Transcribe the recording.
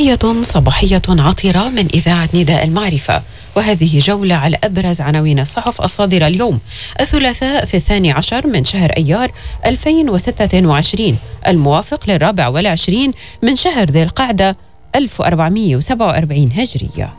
تحية صباحية عطرة من إذاعة نداء المعرفة، وهذه جولة على أبرز عناوين الصحف الصادرة اليوم الثلاثاء في 12 من شهر أيار 2026 الموافق 24 من شهر ذي القعدة 1447 هجرية.